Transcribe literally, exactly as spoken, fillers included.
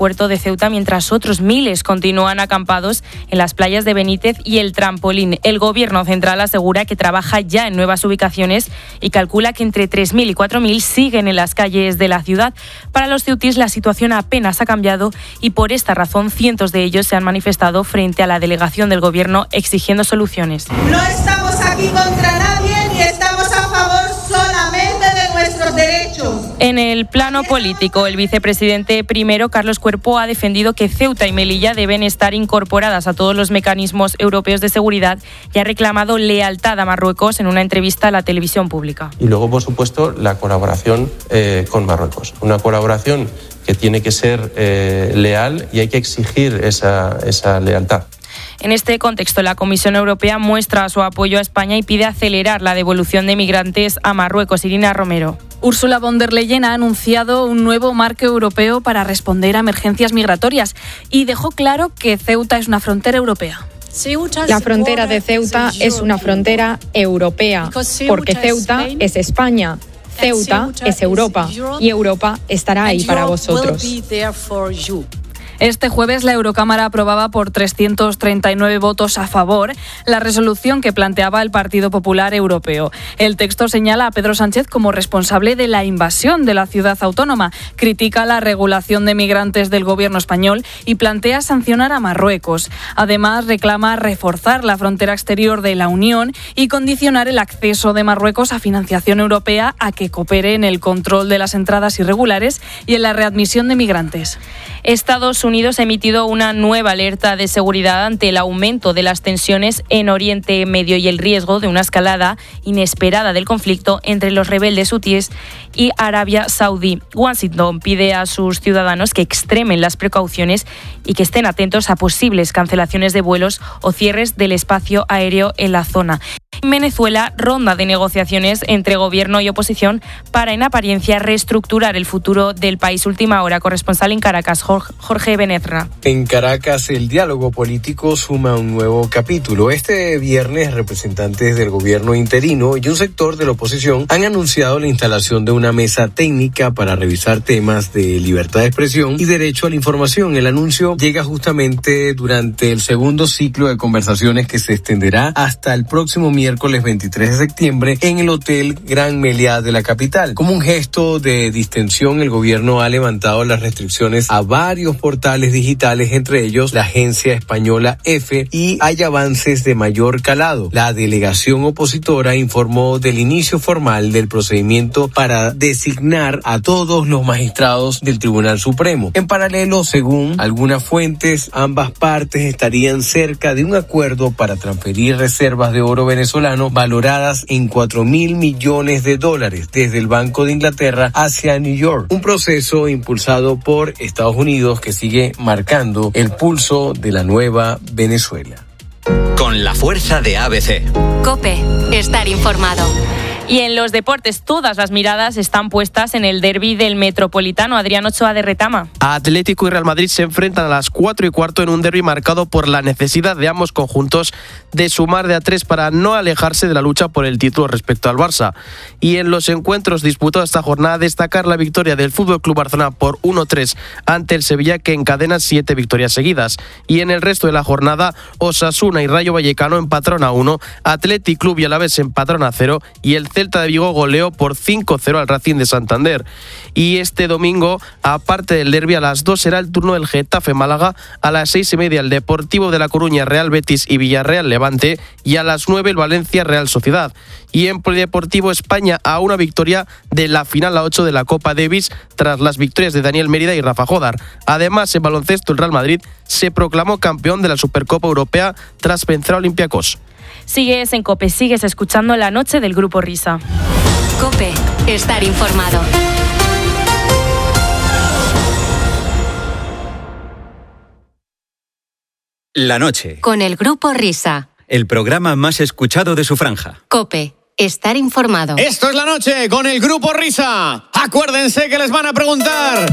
aeropuerto de Ceuta, mientras otros miles continúan acampados en las playas de Benítez y el Trampolín. El Gobierno central asegura que trabaja ya en nuevas ubicaciones y calcula que entre tres mil y cuatro mil siguen en las calles de la ciudad. Para los ceutíes la situación apenas ha cambiado y por esta razón cientos de ellos se han manifestado frente a la delegación del Gobierno exigiendo soluciones. No estamos aquí contra nadie ni estamos a favor solamente de nuestros derechos. En el plano político, el vicepresidente primero, Carlos Cuerpo, ha defendido que Ceuta y Melilla deben estar incorporadas a todos los mecanismos europeos de seguridad y ha reclamado lealtad a Marruecos en una entrevista a la televisión pública. Y luego, por supuesto, la colaboración eh, con Marruecos. Una colaboración que tiene que ser eh, leal y hay que exigir esa, esa lealtad. En este contexto, la Comisión Europea muestra su apoyo a España y pide acelerar la devolución de migrantes a Marruecos. Irina Romero. Ursula von der Leyen ha anunciado un nuevo marco europeo para responder a emergencias migratorias y dejó claro que Ceuta es una frontera europea. La frontera de Ceuta es una frontera europea, porque Ceuta es España, Ceuta es Europa y Europa estará ahí para vosotros. Este jueves la Eurocámara aprobaba por trescientos treinta y nueve votos a favor la resolución que planteaba el Partido Popular Europeo. El texto señala a Pedro Sánchez como responsable de la invasión de la ciudad autónoma, critica la regulación de migrantes del gobierno español y plantea sancionar a Marruecos. Además, reclama reforzar la frontera exterior de la Unión y condicionar el acceso de Marruecos a financiación europea a que coopere en el control de las entradas irregulares y en la readmisión de migrantes. Estados Unidos ha emitido una nueva alerta de seguridad ante el aumento de las tensiones en Oriente Medio y el riesgo de una escalada inesperada del conflicto entre los rebeldes hutíes y Arabia Saudí. Washington pide a sus ciudadanos que extremen las precauciones y que estén atentos a posibles cancelaciones de vuelos o cierres del espacio aéreo en la zona. En Venezuela, ronda de negociaciones entre gobierno y oposición para, en apariencia, reestructurar el futuro del país. Última hora, corresponsal en Caracas, Jorge Benezra. En Caracas, el diálogo político suma un nuevo capítulo. Este viernes, representantes del gobierno interino y un sector de la oposición han anunciado la instalación de una mesa técnica para revisar temas de libertad de expresión y derecho a la información. El anuncio llega justamente durante el segundo ciclo de conversaciones que se extenderá hasta el próximo miércoles veintitrés de septiembre en el Hotel Gran Meliá de la capital. Como un gesto de distensión, el gobierno ha levantado las restricciones a varios portales digitales, entre ellos la agencia española EFE, y hay avances de mayor calado. La delegación opositora informó del inicio formal del procedimiento para designar a todos los magistrados del Tribunal Supremo. En paralelo, según algunas fuentes, ambas partes estarían cerca de un acuerdo para transferir reservas de oro venezolano valoradas en cuatro mil millones de dólares desde el Banco de Inglaterra hacia New York. Un proceso impulsado por Estados Unidos que sigue marcando el pulso de la nueva Venezuela. Con la fuerza de A B C. COPE, estar informado. Y en los deportes, todas las miradas están puestas en el derbi del Metropolitano. Adrián Ochoa de Retama. Atlético y Real Madrid se enfrentan a las cuatro y cuarto en un derbi marcado por la necesidad de ambos conjuntos de sumar de a tres para no alejarse de la lucha por el título respecto al Barça. Y en los encuentros disputados esta jornada, destacar la victoria del F C Barcelona por uno tres ante el Sevilla, que encadena siete victorias seguidas. Y en el resto de la jornada, Osasuna y Rayo Vallecano empataron a uno, Athletic Club y Alavés empataron a cero y el Celta de Vigo goleó por cinco cero al Racing de Santander. Y este domingo, aparte del derbi, a las dos será el turno del Getafe Málaga, a las seis y media el Deportivo de La Coruña Real Betis y Villarreal Levante, y a las nueve el Valencia Real Sociedad. Y en Polideportivo, España a una victoria de la final a ocho de la Copa Davis tras las victorias de Daniel Mérida y Rafa Jodar. Además, en baloncesto, el Real Madrid se proclamó campeón de la Supercopa Europea tras vencer a Olympiacos. Sigues en COPE, sigues escuchando La Noche del Grupo Risa. COPE, estar informado. La Noche. Con el Grupo Risa. El programa más escuchado de su franja. COPE, estar informado. Esto es La Noche con el Grupo Risa. Acuérdense que les van a preguntar...